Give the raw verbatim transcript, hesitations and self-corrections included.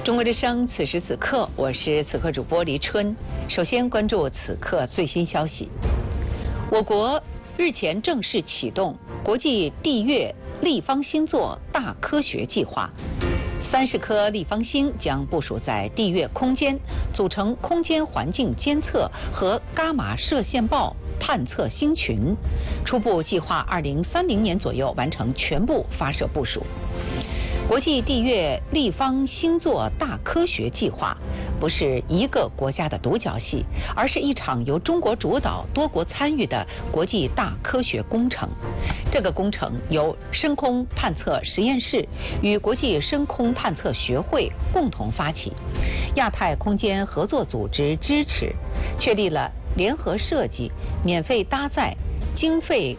中国之声，此时此刻，我是此刻主播黎春。首先关注此刻最新消息。我国日前正式启动国际地月立方星座大科学计划，三十颗立方星将部署在地月空间，组成空间环境监测和伽马射线暴探测星群。初步计划二零三零年左右完成全部发射部署。国际地月立方星座大科学计划不是一个国家的独角戏，而是一场由中国主导、多国参与的国际大科学工程。这个工程由深空探测实验室与国际深空探测学会共同发起，亚太空间合作组织支持，确立了联合设计、免费搭载、经费